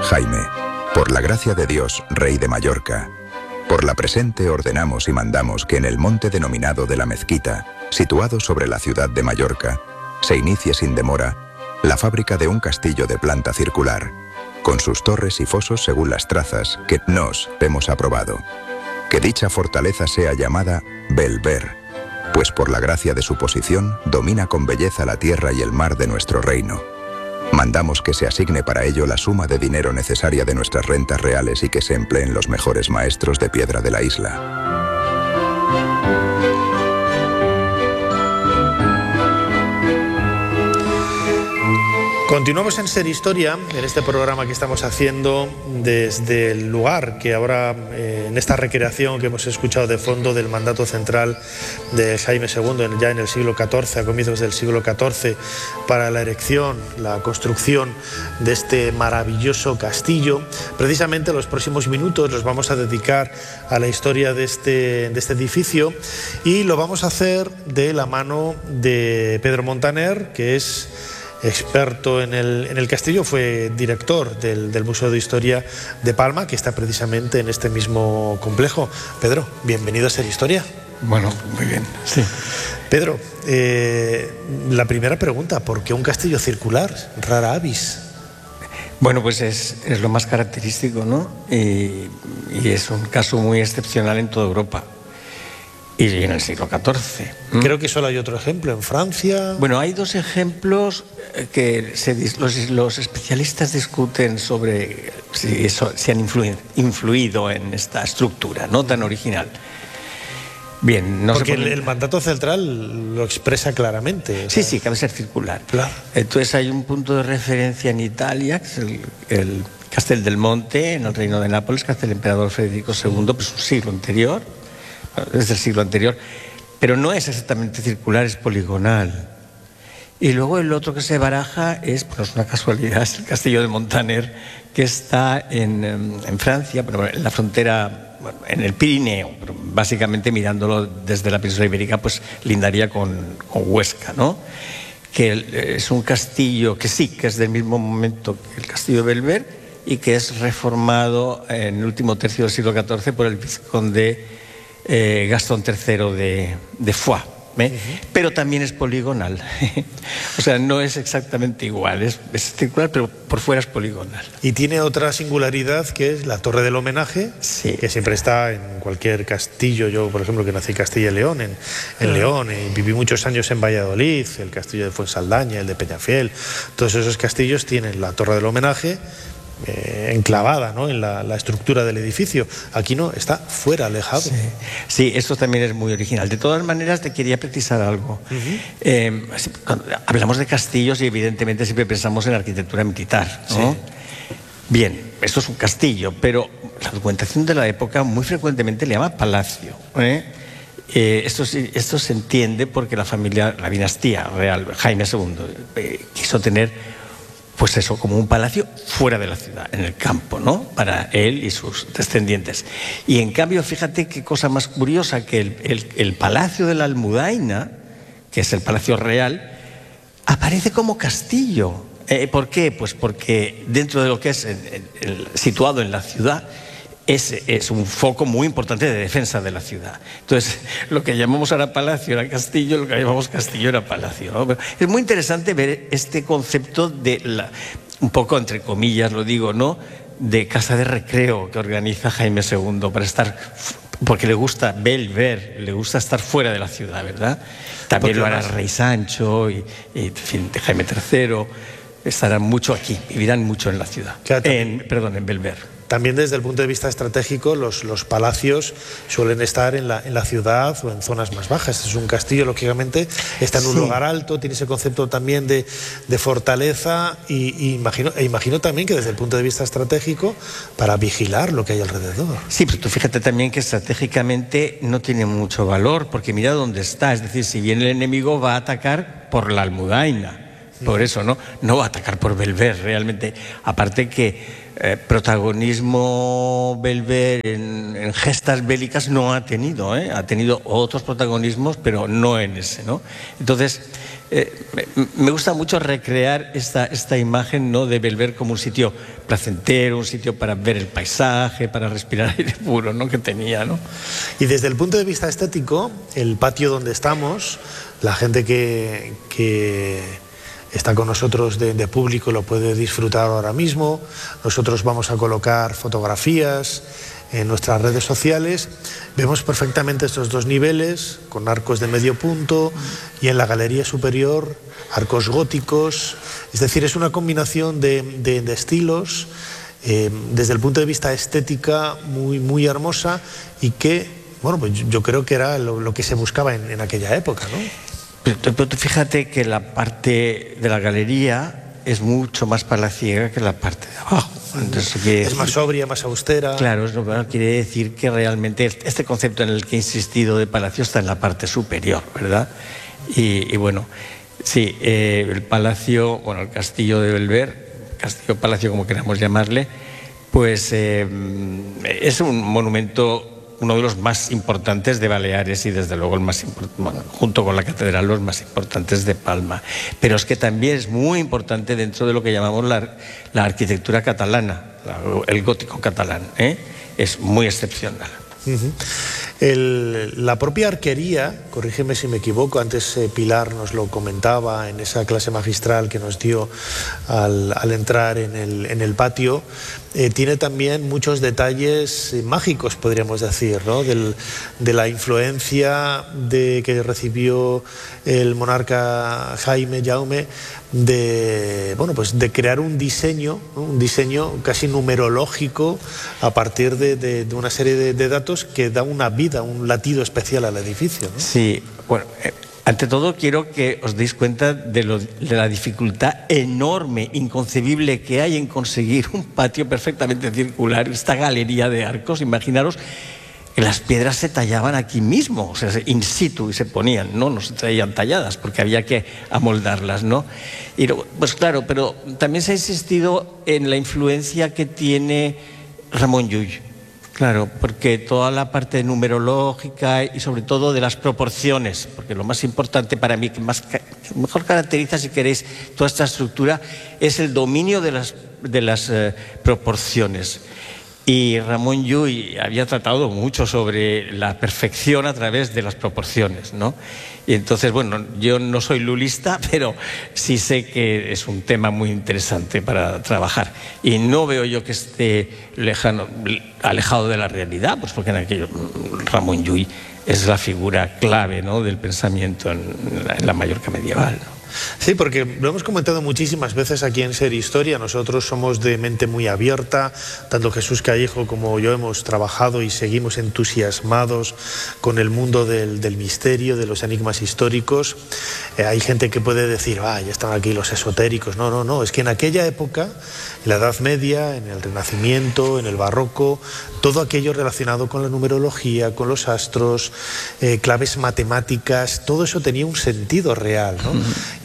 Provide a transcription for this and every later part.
Jaime, por la gracia de Dios, rey de Mallorca, por la presente ordenamos y mandamos que en el monte denominado de la Mezquita, situado sobre la ciudad de Mallorca, se inicie sin demora la fábrica de un castillo de planta circular, con sus torres y fosos según las trazas que nos hemos aprobado. Que dicha fortaleza sea llamada Belver, pues por la gracia de su posición domina con belleza la tierra y el mar de nuestro reino. Mandamos que se asigne para ello la suma de dinero necesaria de nuestras rentas reales y que se empleen los mejores maestros de piedra de la isla. Continuamos en Ser Historia, en este programa que estamos haciendo desde el lugar que ahora, en esta recreación que hemos escuchado de fondo del mandato central de Jaime II, ya en el siglo XIV, a comienzos del siglo XIV, para la erección, la construcción de este maravilloso castillo. Precisamente los próximos minutos los vamos a dedicar a la historia de este edificio, y lo vamos a hacer de la mano de Pedro Montaner, que es experto en el castillo, fue director del Museo de Historia de Palma, que está precisamente en este mismo complejo. Pedro, bienvenido a Ser Historia. Bueno, muy bien, sí. Pedro, la primera pregunta, ¿por qué un castillo circular? Rara avis. Bueno, pues es lo más característico, ¿no? Y es un caso muy excepcional en toda Europa. Y en el siglo XIV. Creo que solo hay otro ejemplo, en Francia. Bueno, hay dos ejemplos que los especialistas discuten sobre si han influido en esta estructura, no tan original. Bien, no porque sé el mandato central lo expresa claramente. Sí, sí, cabe ser circular. Claro. Entonces hay un punto de referencia en Italia, que es el Castel del Monte, en el Reino de Nápoles, que hace el emperador Federico II, pues un siglo anterior. Es del siglo anterior, pero no es exactamente circular, es poligonal. Y luego el otro que se baraja es, pues una casualidad, es el castillo de Montaner, que está en Francia, pero en la frontera, bueno, en el Pirineo, pero básicamente mirándolo desde la península ibérica, pues lindaría con Huesca, ¿no? Que es un castillo que sí, que es del mismo momento que el castillo de Belver, y que es reformado en el último tercio del siglo XIV por el vizconde Gastón III de Foix, pero también es poligonal. O sea, no es exactamente igual, es circular, pero por fuera es poligonal. Y tiene otra singularidad, que es la Torre del Homenaje, sí, que siempre está en cualquier castillo. Yo, por ejemplo, que nací en Castilla y León, en León, y viví muchos años en Valladolid, el castillo de Fuensaldaña, el de Peñafiel, todos esos castillos tienen la Torre del Homenaje enclavada, ¿no?, en la estructura del edificio. Aquí no, está fuera, alejado. Sí, esto también es muy original. De todas maneras, te quería precisar algo. Cuando hablamos de castillos, y evidentemente siempre pensamos en arquitectura militar, ¿no? Sí. Bien, esto es un castillo, pero la documentación de la época muy frecuentemente le llama palacio, Esto se entiende porque la dinastía real, Jaime II, quiso tener, pues eso, como un palacio fuera de la ciudad, en el campo, ¿no?, para él y sus descendientes. Y en cambio, fíjate qué cosa más curiosa, que el Palacio de la Almudaina, que es el palacio real, aparece como castillo. ¿Por qué? Pues porque dentro de lo que es situado en la ciudad, es un foco muy importante de defensa de la ciudad. Entonces, lo que llamamos ahora palacio era castillo, lo que llamamos castillo era palacio, ¿no? Pero es muy interesante ver este concepto de un poco entre comillas lo digo, ¿no?, de casa de recreo que organiza Jaime II para estar, porque le gusta ver, le gusta estar fuera de la ciudad, ¿verdad? También porque lo hará el rey Sancho y en fin, Jaime III estarán mucho aquí, vivirán mucho en la ciudad, en Belver. También desde el punto de vista estratégico, los palacios suelen estar en la ciudad o en zonas más bajas. Es un castillo, lógicamente, está en un lugar alto, tiene ese concepto también de fortaleza, y imagino también que desde el punto de vista estratégico, para vigilar lo que hay alrededor. Sí, pero tú fíjate también que estratégicamente no tiene mucho valor, porque mira dónde está. Es decir, si viene el enemigo, va a atacar por la Almudaina. por eso, ¿no? No va a atacar por Belver, realmente. Aparte que protagonismo Belver en gestas bélicas no ha tenido, ha tenido otros protagonismos, pero no en ese, ¿no? Entonces, me gusta mucho recrear esta imagen, ¿no?, de Belver como un sitio placentero, un sitio para ver el paisaje, para respirar aire puro, ¿no?, que tenía, ¿no? Y desde el punto de vista estético, el patio donde estamos, la gente que está con nosotros de público lo puede disfrutar ahora mismo. Nosotros vamos a colocar fotografías en nuestras redes sociales. Vemos perfectamente estos dos niveles con arcos de medio punto y en la galería superior arcos góticos. Es decir, es una combinación de estilos desde el punto de vista estética muy hermosa y que, bueno, pues yo creo que era lo que se buscaba en aquella época, ¿no? Pero fíjate que la parte de la galería es mucho más palaciega que la parte de abajo. Entonces, es más sobria, más austera. Claro, eso quiere decir que realmente este concepto en el que he insistido de palacio está en la parte superior, ¿verdad? Y bueno, sí, el palacio, bueno, el castillo de Belver, castillo-palacio como queramos llamarle, pues es un monumento, uno de los más importantes de Baleares y desde luego el más bueno, junto con la catedral, los más importantes de Palma. Pero es que también es muy importante dentro de lo que llamamos la arquitectura catalana, el gótico catalán, es muy excepcional. La propia arquería, corrígeme si me equivoco, antes Pilar nos lo comentaba en esa clase magistral que nos dio al entrar en el patio, tiene también muchos detalles mágicos, podríamos decir, ¿no? De la influencia que recibió el monarca Jaume de crear un diseño casi numerológico a partir de una serie de datos que da una vida, un latido especial al edificio, ¿no? Sí, bueno, ante todo quiero que os deis cuenta de la dificultad enorme, inconcebible que hay en conseguir un patio perfectamente circular, esta galería de arcos. Imaginaros que las piedras se tallaban aquí mismo, o sea, in situ, y se ponían, no se traían talladas porque había que amoldarlas, ¿no? Y pues claro, pero también se ha insistido en la influencia que tiene Ramon Llull. Claro, porque toda la parte numerológica y sobre todo de las proporciones, porque lo más importante para mí, que mejor caracteriza, si queréis, toda esta estructura, es el dominio de las proporciones. Y Ramon Llull había tratado mucho sobre la perfección a través de las proporciones, ¿no? Y entonces, bueno, yo no soy lulista, pero sí sé que es un tema muy interesante para trabajar. Y no veo yo que esté alejado de la realidad, pues porque en aquello Ramon Llull es la figura clave, ¿no?, del pensamiento en la Mallorca medieval, ¿no? Sí, porque lo hemos comentado muchísimas veces aquí en Ser Historia. Nosotros somos de mente muy abierta, tanto Jesús Callejo como yo hemos trabajado y seguimos entusiasmados con el mundo del misterio, de los enigmas históricos. Hay gente que puede decir, ya están aquí los esotéricos. No, es que en aquella época, en la Edad Media, en el Renacimiento, en el Barroco, todo aquello relacionado con la numerología, con los astros, claves matemáticas, todo eso tenía un sentido real, ¿no?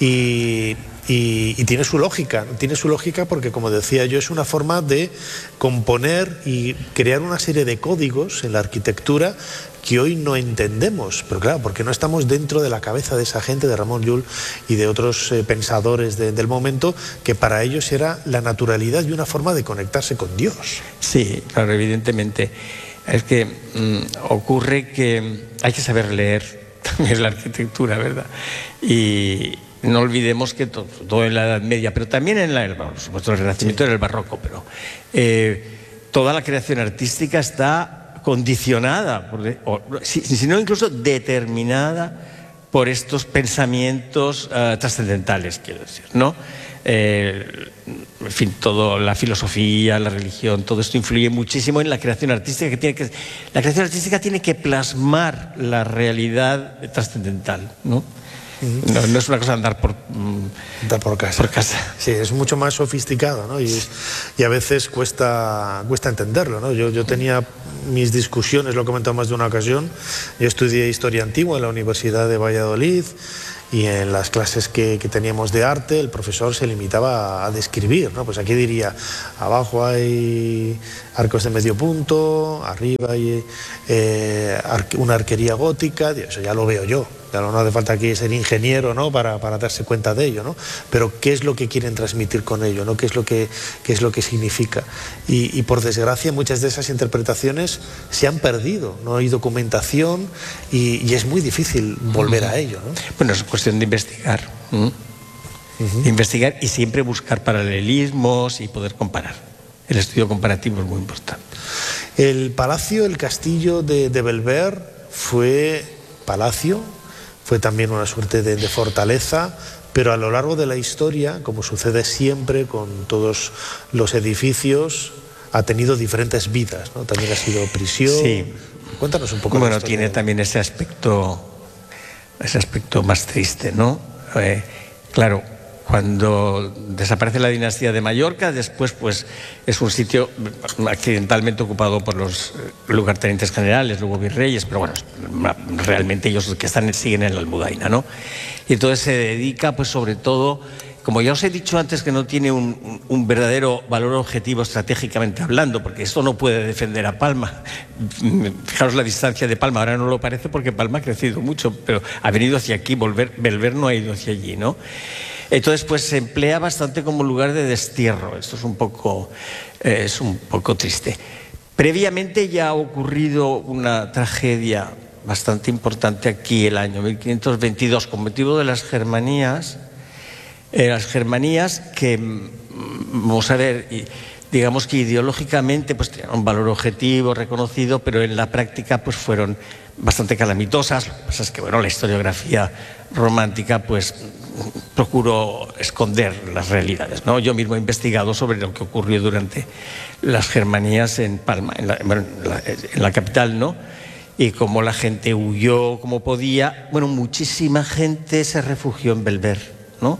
Y tiene su lógica porque, como decía yo, es una forma de componer y crear una serie de códigos en la arquitectura que hoy no entendemos, pero claro, porque no estamos dentro de la cabeza de esa gente, de Ramon Llull y de otros pensadores del momento, que para ellos era la naturalidad y una forma de conectarse con Dios. Sí, claro, evidentemente. Es que ocurre que hay que saber leer también la arquitectura, ¿verdad? Y no olvidemos que todo en la Edad Media, pero también por supuesto, el Renacimiento era el Barroco, pero toda la creación artística está condicionada, si no incluso determinada por estos pensamientos trascendentales, quiero decir, ¿no? En fin, toda la filosofía, la religión, todo esto influye muchísimo en la creación artística. La creación artística tiene que plasmar la realidad trascendental, ¿no? No es una cosa andar por casa. Sí, es mucho más sofisticado, ¿no? Y a veces cuesta entenderlo, ¿no? Yo tenía mis discusiones, lo he comentado más de una ocasión. Yo estudié Historia Antigua en la Universidad de Valladolid y en las clases que teníamos de arte el profesor se limitaba a describir, ¿no? Pues aquí diría, abajo hay arcos de medio punto, arriba hay una arquería gótica, eso ya lo veo yo. Claro, no hace falta aquí ser ingeniero, ¿no? para darse cuenta de ello, ¿no? Pero ¿qué es lo que quieren transmitir con ello, ¿no? ¿Qué es lo que significa? Y por desgracia muchas de esas interpretaciones se han perdido, no hay documentación y es muy difícil volver a ello, ¿no? Bueno, es cuestión de investigar. Investigar y siempre buscar paralelismos y poder comparar. El estudio comparativo es muy importante. El castillo de Belver fue palacio, fue también una suerte de fortaleza, pero a lo largo de la historia, como sucede siempre con todos los edificios, ha tenido diferentes vidas, ¿no? También ha sido prisión. Sí. Cuéntanos un poco. Bueno, tiene también ese aspecto más triste, ¿no? Claro, cuando desaparece la dinastía de Mallorca, después pues es un sitio accidentalmente ocupado por los lugartenientes generales, luego virreyes, pero bueno, realmente ellos que siguen en la Almudaina, ¿no? Y entonces se dedica pues sobre todo, como ya os he dicho antes, que no tiene un verdadero valor objetivo estratégicamente hablando, porque esto no puede defender a Palma. Fijaros la distancia de Palma, ahora no lo parece porque Palma ha crecido mucho, pero ha venido hacia aquí, Belver no ha ido hacia allí, ¿no? Entonces, pues se emplea bastante como lugar de destierro. Esto es un poco triste. Previamente ya ha ocurrido una tragedia bastante importante aquí el año 1522 con motivo de las Germanías. Las Germanías que, vamos a ver, digamos que ideológicamente pues tenían un valor objetivo, reconocido, pero en la práctica pues fueron bastante calamitosas. Lo que pasa es que, bueno, la historiografía romántica pues procuró esconder las realidades, ¿no? Yo mismo he investigado sobre lo que ocurrió durante las Germanías en Palma, en la capital, ¿no? Y cómo la gente huyó como podía. Bueno, muchísima gente se refugió en Belver, ¿no?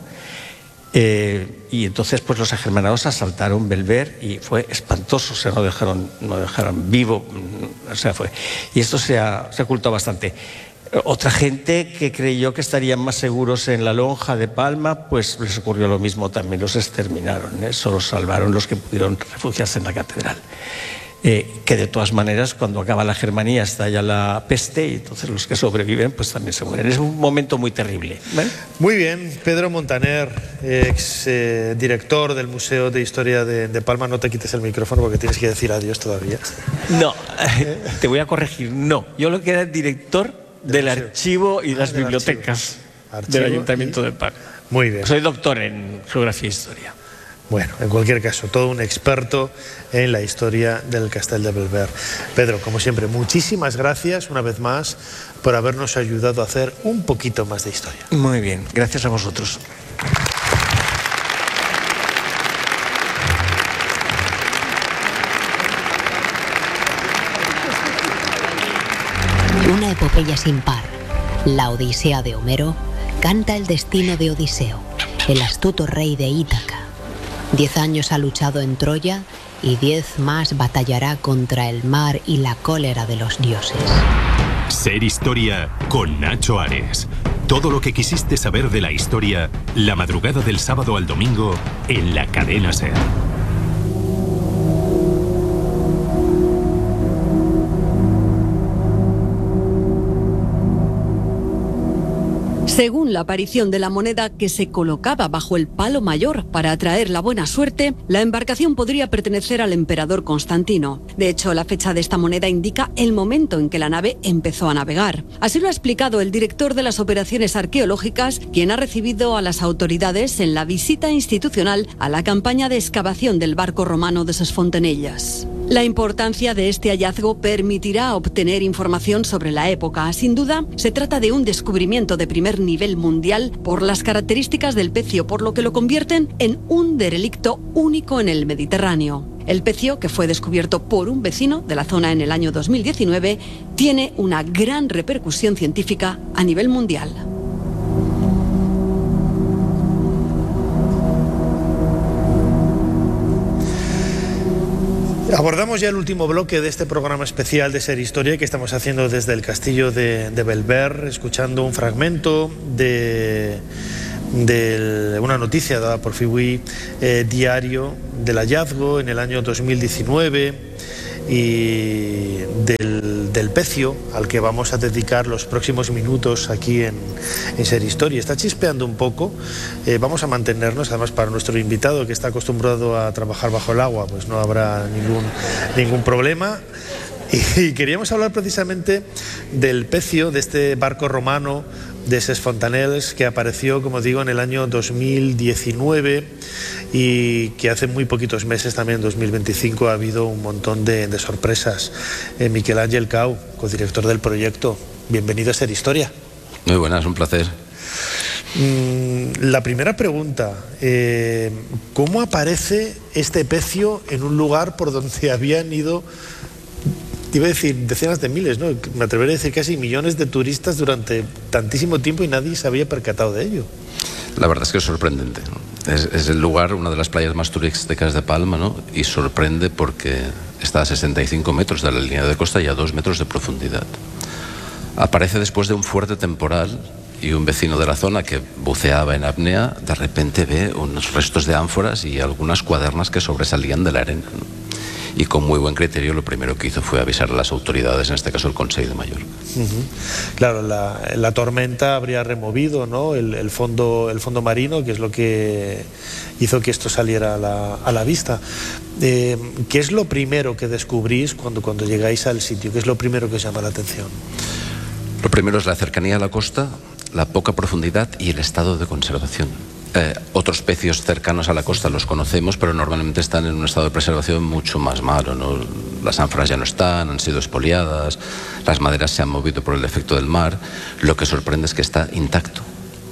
Y entonces pues los agermanados asaltaron Belver y fue espantoso, o sea, no dejaron vivo, o sea, fue. Y esto se ha ocultado bastante. Otra gente que creyó que estarían más seguros en la lonja de Palma, pues les ocurrió lo mismo también, los exterminaron, ¿eh? Solo salvaron los que pudieron refugiarse en la catedral. Que de todas maneras, cuando acaba la Germanía, estalla la peste y entonces los que sobreviven pues también se mueren. Es un momento muy terrible, ¿vale? Muy bien, Pedro Montaner, ex director del Museo de Historia de Palma. No te quites el micrófono porque tienes que decir adiós todavía. No, te voy a corregir, no. Yo lo que era director del archivo y las bibliotecas del Ayuntamiento de Palma. Muy bien. Soy doctor en Geografía e Historia. Bueno, en cualquier caso, todo un experto en la historia del Castell de Belver. Pedro, como siempre, muchísimas gracias una vez más por habernos ayudado a hacer un poquito más de historia. Muy bien, gracias a vosotros. Una epopeya sin par, la Odisea de Homero, canta el destino de Odiseo, el astuto rey de Ítaca. 10 años ha luchado en Troya y 10 más batallará contra el mar y la cólera de los dioses. Ser Historia con Nacho Ares. Todo lo que quisiste saber de la historia, la madrugada del sábado al domingo en la cadena SER. Según la aparición de la moneda que se colocaba bajo el palo mayor para atraer la buena suerte, la embarcación podría pertenecer al emperador Constantino. De hecho, la fecha de esta moneda indica el momento en que la nave empezó a navegar. Así lo ha explicado el director de las operaciones arqueológicas, quien ha recibido a las autoridades en la visita institucional a la campaña de excavación del barco romano de Ses Fontanelles. La importancia de este hallazgo permitirá obtener información sobre la época. Sin duda, se trata de un descubrimiento de primer nivel mundial por las características del pecio, por lo que lo convierten en un derelicto único en el Mediterráneo. El pecio, que fue descubierto por un vecino de la zona en el año 2019, tiene una gran repercusión científica a nivel mundial. Abordamos ya el último bloque de este programa especial de Ser Historia que estamos haciendo desde el castillo de Belver, escuchando un fragmento de una noticia dada por Fiwi Diario del hallazgo en el año 2019 y del pecio al que vamos a dedicar los próximos minutos aquí en Ser Historia. Está chispeando un poco, vamos a mantenernos, además para nuestro invitado que está acostumbrado a trabajar bajo el agua, pues no habrá ningún problema. Y queríamos hablar precisamente del pecio, de este barco romano de Ses Fontanels que apareció, como digo, en el año 2019 y que hace muy poquitos meses, también en 2025, ha habido un montón de sorpresas. Miquel Ángel Cau, codirector del proyecto, bienvenido a Ser Historia. Muy buenas, un placer. La primera pregunta, ¿cómo aparece este pecio en un lugar por donde habían ido, iba a decir decenas de miles, ¿no? Me atrevería a decir casi millones de turistas durante tantísimo tiempo y nadie se había percatado de ello? La verdad es que es sorprendente, ¿no? Es el lugar, una de las playas más turísticas de Palma, ¿no? Y sorprende porque está a 65 metros de la línea de costa y a 2 metros de profundidad. Aparece después de un fuerte temporal y un vecino de la zona que buceaba en apnea, de repente ve unos restos de ánforas y algunas cuadernas que sobresalían de la arena, ¿no? Y con muy buen criterio lo primero que hizo fue avisar a las autoridades, en este caso el Consell de Mallorca. Claro, la tormenta habría removido, ¿no?, el fondo marino, que es lo que hizo que esto saliera a la vista. ¿Qué es lo primero que descubrís cuando llegáis al sitio? ¿Qué es lo primero que os llama la atención? Lo primero es la cercanía a la costa, la poca profundidad y el estado de conservación. Otros pecios cercanos a la costa los conocemos, pero normalmente están en un estado de preservación mucho más malo, ¿no? Las ánforas ya no están, han sido expoliadas, las maderas se han movido por el efecto del mar. Lo que sorprende es que está intacto.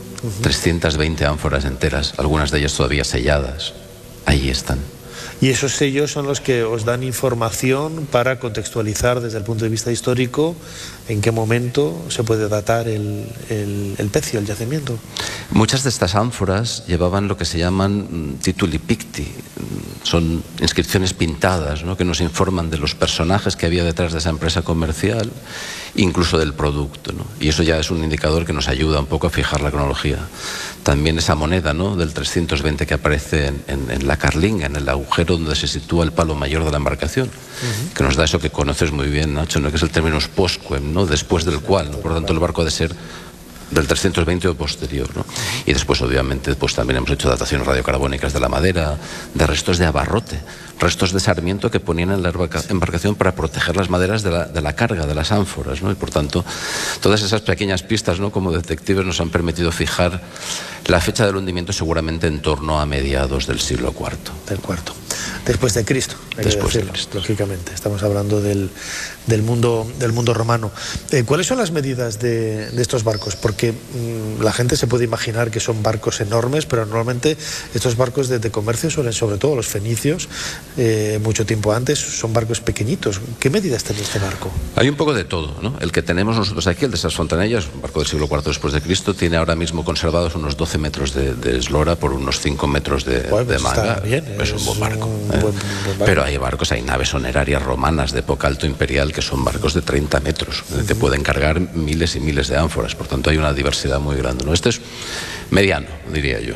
320 ánforas enteras, algunas de ellas todavía selladas. Ahí están. Y esos sellos son los que os dan información para contextualizar desde el punto de vista histórico en qué momento se puede datar el pecio, el yacimiento. Muchas de estas ánforas llevaban lo que se llaman tituli picti. Son inscripciones pintadas, ¿no?, que nos informan de los personajes que había detrás de esa empresa comercial, incluso del producto, ¿no? Y eso ya es un indicador que nos ayuda un poco a fijar la cronología. También esa moneda, ¿no?, del 320 que aparece en la carlinga, en el agujero donde se sitúa el palo mayor de la embarcación, que nos da eso que conoces muy bien, Nacho, ¿no?, que es el término postquem, ¿no?, después del cual, ¿no? Por lo tanto el barco ha de ser del 320 o posterior, ¿no? Y después, obviamente, pues también hemos hecho dataciones radiocarbónicas de la madera, de restos de abarrote, restos de sarmiento que ponían en la embarcación para proteger las maderas de la carga, de las ánforas, ¿no? Y por tanto, todas esas pequeñas pistas, ¿no?, como detectives nos han permitido fijar la fecha del hundimiento seguramente en torno a mediados del siglo IV. Del cuarto. Después de Cristo, después de Cristo, lógicamente. Estamos hablando del mundo romano. ¿Cuáles son las medidas de estos barcos? Porque la gente se puede imaginar que son barcos enormes, pero normalmente estos barcos de comercio suelen, sobre todo los fenicios, mucho tiempo antes, son barcos pequeñitos. ¿Qué medidas tiene este barco? Hay un poco de todo, ¿no? El que tenemos nosotros aquí, el de Ses Fontanelles, un barco del siglo IV después de Cristo, tiene ahora mismo conservados unos 12 metros de eslora por unos 5 metros de manga. Está bien, es un buen barco. Un buen barco. Pero hay barcos, hay naves honerarias romanas de época alto imperial que son barcos de 30 metros, que pueden cargar miles y miles de ánforas. Por tanto, hay una diversidad muy grande, ¿no? Este es mediano, diría yo.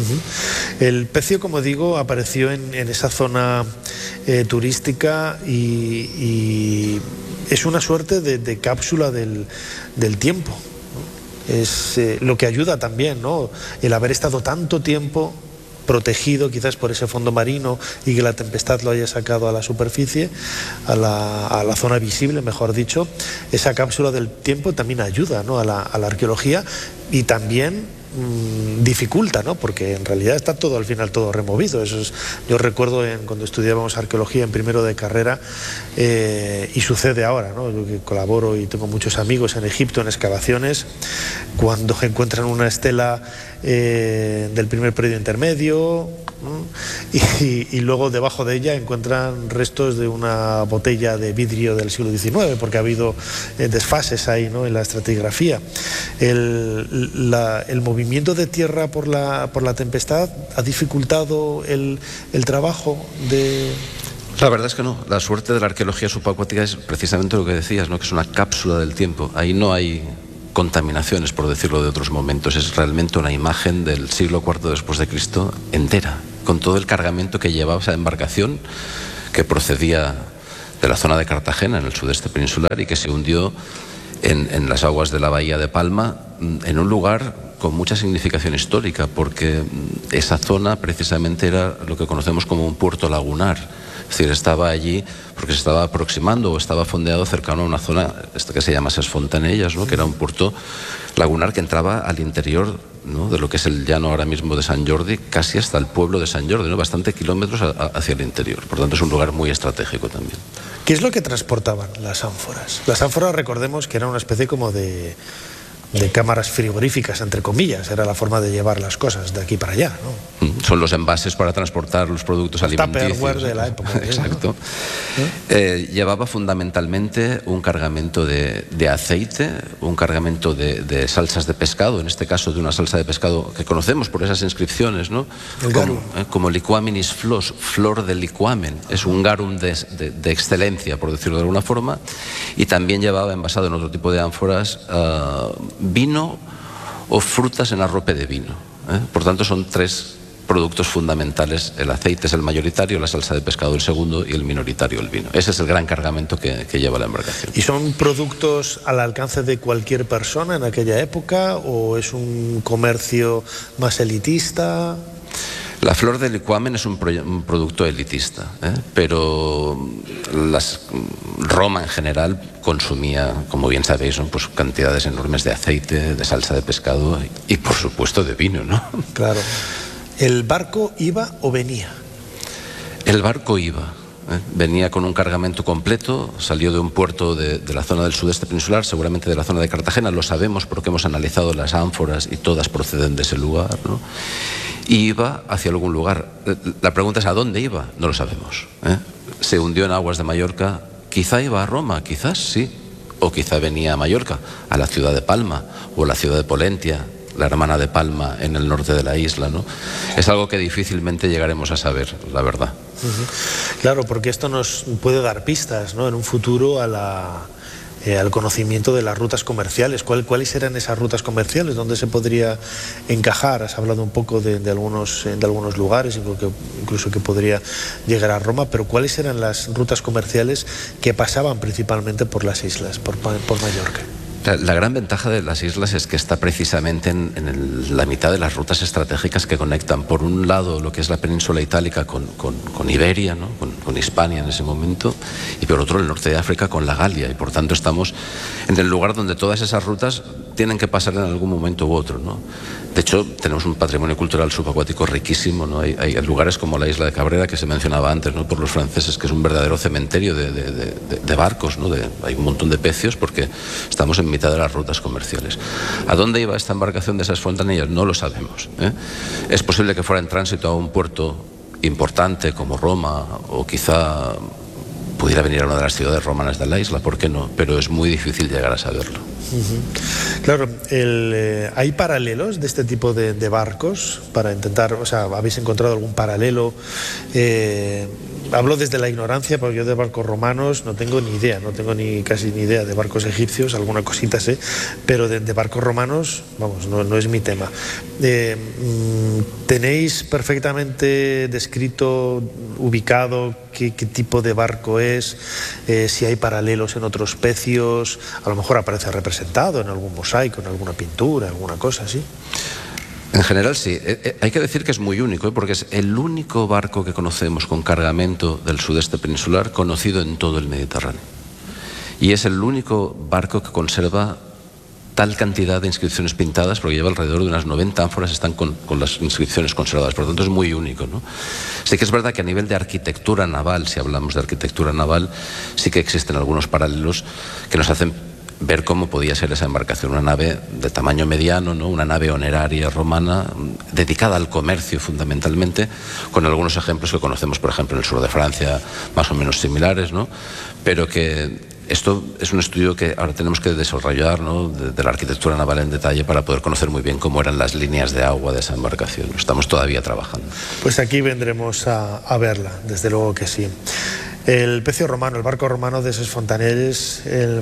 El pecio, como digo, apareció en esa zona turística y es una suerte de cápsula del tiempo, ¿no? Es lo que ayuda también, ¿no?, el haber estado tanto tiempo protegido quizás por ese fondo marino y que la tempestad lo haya sacado a la superficie, a la zona visible, mejor dicho. Esa cápsula del tiempo también ayuda, ¿no?, a la arqueología y también dificulta, ¿no?, porque en realidad está todo al final todo removido. Eso es, yo recuerdo cuando estudiábamos arqueología en primero de carrera, y sucede ahora, ¿no?, yo que colaboro y tengo muchos amigos en Egipto en excavaciones, cuando encuentran una estela del primer periodo intermedio, ¿no?, y luego debajo de ella encuentran restos de una botella de vidrio del siglo XIX, porque ha habido desfases ahí, ¿no?, en la estratigrafía. El movimiento de tierra por la tempestad ha dificultado el trabajo de La verdad es que no. La suerte de la arqueología subacuática es precisamente lo que decías, ¿no? Que es una cápsula del tiempo. Ahí no hay contaminaciones, por decirlo de otros momentos. Es realmente una imagen del siglo IV después de Cristo entera, con todo el cargamento que llevaba esa embarcación que procedía de la zona de Cartagena, en el sudeste peninsular, y que se hundió en las aguas de la bahía de Palma, en un lugar con mucha significación histórica, porque esa zona precisamente era lo que conocemos como un puerto lagunar. Es decir, estaba allí porque se estaba aproximando o estaba fondeado cercano a una zona que se llama Ses Fontanellas, ¿no? Que era un puerto lagunar que entraba al interior, ¿no? De lo que es el llano ahora mismo de Sant Jordi, casi hasta el pueblo de Sant Jordi, ¿no? Bastante kilómetros hacia el interior. Por tanto, es un lugar muy estratégico también. ¿Qué es lo que transportaban las ánforas? Las ánforas, recordemos que era una especie como de cámaras frigoríficas, entre comillas, era la forma de llevar las cosas de aquí para allá, ¿no? Son los envases para transportar los productos alimenticios. Tupperware de la época. Exacto. Llevaba fundamentalmente un cargamento de aceite, un cargamento de salsas de pescado, en este caso de una salsa de pescado que conocemos por esas inscripciones, ¿no? Como liquaminis flos, flor de liquamen. Es un garum de excelencia, por decirlo de alguna forma. Y también llevaba envasado en otro tipo de ánforas vino o frutas en arrope de vino. Por tanto, son tres productos fundamentales. El aceite es el mayoritario, la salsa de pescado el segundo y el minoritario el vino. Ese es el gran cargamento que lleva la embarcación. ¿Y son productos al alcance de cualquier persona en aquella época o es un comercio más elitista? La flor de liquamen es un producto elitista, pero Roma en general consumía, como bien sabéis, ¿no? Pues cantidades enormes de aceite, de salsa de pescado y por supuesto de vino, ¿no? Claro. ¿El barco iba o venía? El barco iba. Venía con un cargamento completo, salió de un puerto de la zona del sudeste peninsular, seguramente de la zona de Cartagena, lo sabemos porque hemos analizado las ánforas y todas proceden de ese lugar, ¿no? Y iba hacia algún lugar. La pregunta es ¿a dónde iba? No lo sabemos. Se hundió en aguas de Mallorca, quizá iba a Roma, quizás sí, o quizá venía a Mallorca, a la ciudad de Palma o a la ciudad de Polentia, la hermana de Palma en el norte de la isla, ¿no? Es algo que difícilmente llegaremos a saber, la verdad. Claro, porque esto nos puede dar pistas, ¿no? En un futuro al conocimiento de las rutas comerciales. ¿Cuáles eran esas rutas comerciales? ¿Dónde se podría encajar? Has hablado un poco de algunos lugares, incluso que podría llegar a Roma, pero ¿cuáles eran las rutas comerciales que pasaban principalmente por las islas, por Mallorca? La gran ventaja de las islas es que está precisamente en la mitad de las rutas estratégicas que conectan, por un lado, lo que es la península itálica con Iberia, ¿no? con Hispania en ese momento, y por otro, el norte de África con la Galia, y por tanto estamos en el lugar donde todas esas rutas tienen que pasar en algún momento u otro, ¿no? De hecho, tenemos un patrimonio cultural subacuático riquísimo, ¿no? Hay lugares como la isla de Cabrera, que se mencionaba antes, ¿no? Por los franceses, que es un verdadero cementerio de barcos, ¿no? Hay un montón de pecios porque estamos en mitad de las rutas comerciales. ¿A dónde iba esta embarcación de esas fontanillas? No lo sabemos. Es posible que fuera en tránsito a un puerto importante como Roma, o quizá pudiera venir a una de las ciudades romanas de la isla, ¿por qué no? Pero es muy difícil llegar a saberlo. Claro, ¿hay paralelos de este tipo de barcos para intentar, o sea, habéis encontrado algún paralelo? Hablo desde la ignorancia, porque yo de barcos romanos no tengo ni idea, casi ni idea de barcos egipcios, alguna cosita sé, pero de barcos romanos, vamos, no es mi tema. ¿Tenéis perfectamente descrito, ubicado qué tipo de barco es, si hay paralelos en otros pecios? A lo mejor aparece representado en algún mosaico, en alguna pintura, alguna cosa así. En general sí. Hay que decir que es muy único, porque es el único barco que conocemos con cargamento del sudeste peninsular conocido en todo el Mediterráneo. Y es el único barco que conserva tal cantidad de inscripciones pintadas, porque lleva alrededor de unas 90 ánforas, están con las inscripciones conservadas. Por lo tanto, es muy único, ¿no? Sí que es verdad que a nivel de arquitectura naval, si hablamos de arquitectura naval, sí que existen algunos paralelos que nos hacen ver cómo podía ser esa embarcación, una nave de tamaño mediano, ¿no? Una nave honeraria romana dedicada al comercio fundamentalmente, con algunos ejemplos que conocemos, por ejemplo, en el sur de Francia, más o menos similares, ¿no? Pero que esto es un estudio que ahora tenemos que desarrollar, ¿no? de la arquitectura naval en detalle, para poder conocer muy bien cómo eran las líneas de agua de esa embarcación. Estamos todavía trabajando. Pues aquí vendremos a verla, desde luego que sí. El pecio romano, el barco romano de Ses Fontanelles,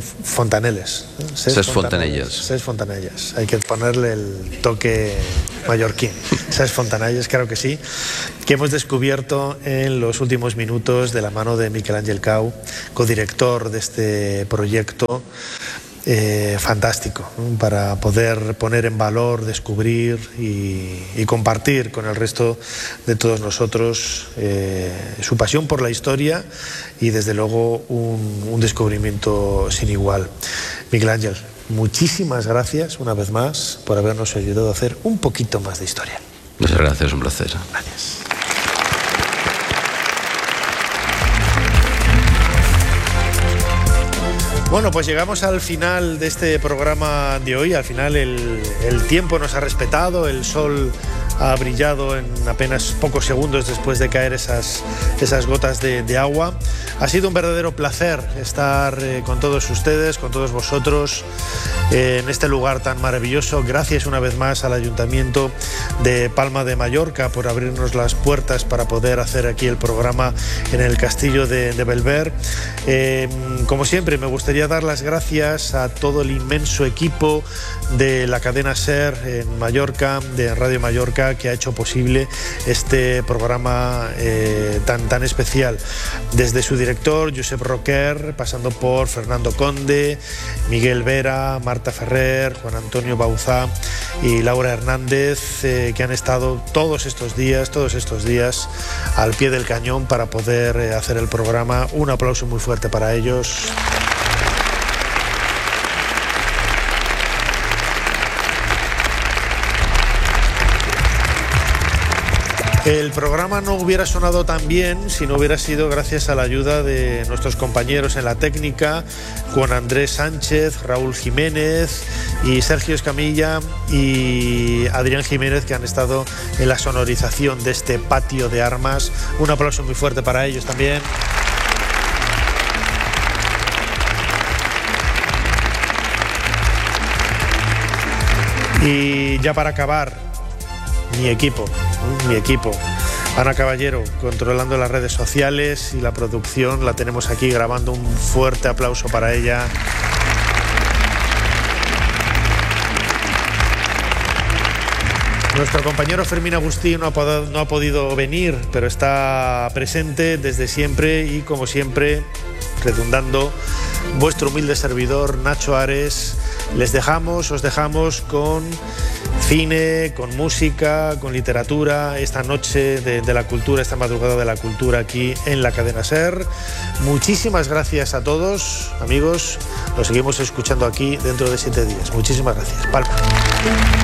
Ses Fontanelles. Hay que ponerle el toque mallorquín. Ses Fontanelles, claro que sí, que hemos descubierto en los últimos minutos de la mano de Miquel Àngel Cau, codirector de este proyecto. Fantástico, ¿no? Para poder poner en valor, descubrir y compartir con el resto de todos nosotros su pasión por la historia y desde luego un descubrimiento sin igual. Miquel Àngel, muchísimas gracias una vez más por habernos ayudado a hacer un poquito más de historia. Muchas gracias, un placer. Gracias. Bueno, pues llegamos al final de este programa de hoy. Al final el tiempo nos ha respetado, el sol ha brillado en apenas pocos segundos después de caer esas gotas de agua. Ha sido un verdadero placer estar con todos ustedes, con todos vosotros, en este lugar tan maravilloso. Gracias una vez más al Ayuntamiento de Palma de Mallorca por abrirnos las puertas para poder hacer aquí el programa en el Castillo de Bellver. Como siempre, me gustaría dar las gracias a todo el inmenso equipo de la cadena SER en Mallorca, de Radio Mallorca, que ha hecho posible este programa tan especial. Desde su director, Josep Roquer, pasando por Fernando Conde, Miguel Vera, Marta Ferrer, Juan Antonio Bauzá y Laura Hernández, que han estado todos estos días al pie del cañón para poder hacer el programa. Un aplauso muy fuerte para ellos. El programa no hubiera sonado tan bien si no hubiera sido gracias a la ayuda de nuestros compañeros en la técnica, Juan Andrés Sánchez, Raúl Jiménez y Sergio Escamilla y Adrián Jiménez, que han estado en la sonorización de este patio de armas. Un aplauso muy fuerte para ellos también. Y ya para acabar, mi equipo. Ana Caballero controlando las redes sociales y la producción, la tenemos aquí grabando. Un fuerte aplauso para ella. Nuestro compañero Fermín Agustí no ha podido venir, pero está presente desde siempre y como siempre, redundando, vuestro humilde servidor Nacho Ares. Os dejamos con cine, con música, con literatura, esta noche de la cultura, esta madrugada de la cultura aquí en la cadena SER. Muchísimas gracias a todos, amigos. Nos seguimos escuchando aquí dentro de 7 días. Muchísimas gracias. Palma.